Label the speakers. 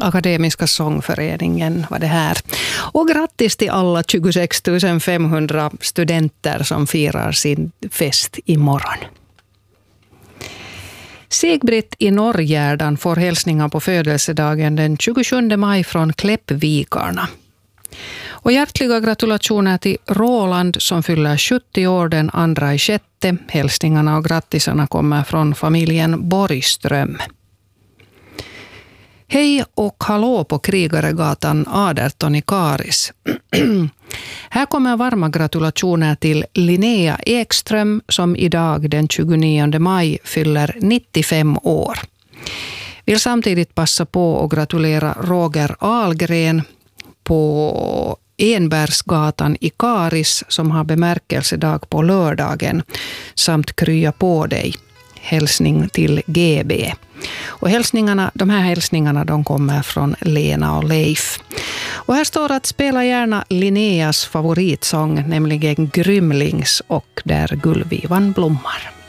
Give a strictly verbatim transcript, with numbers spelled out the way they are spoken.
Speaker 1: Akademiska sångföreningen var det här. Och grattis till alla tjugosex tusen femhundra studenter som firar sin fest imorgon. Sigbritt i Norrgärdan får hälsningar på födelsedagen den tjugosjunde maj från Kläppvikarna. Och hjärtliga gratulationer till Roland som fyller sjuttio år den andra i sjätte. Hälsningarna och grattisarna kommer från familjen Borgström. Hej och hallå på Krigaregatan arton i Karis. Här kommer varma gratulationer till Linnea Ekström som idag den tjugonionde maj fyller nittiofem år. Vill samtidigt passa på att gratulera Roger Ahlgren på Enbergsgatan i Karis som har bemärkelsedag på lördagen samt krya på dig. Hälsning till G B. Och hälsningarna, de här hälsningarna de kommer från Lena och Leif. Och här står att spela gärna Linneas favoritsång, nämligen Grymlings och Där gullvivan blommar.